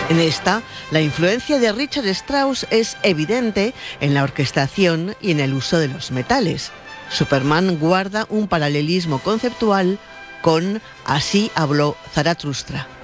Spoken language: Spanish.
En esta, la influencia de Richard Strauss es evidente en la orquestación y en el uso de los metales. Superman guarda un paralelismo conceptual con Así habló Zaratustra.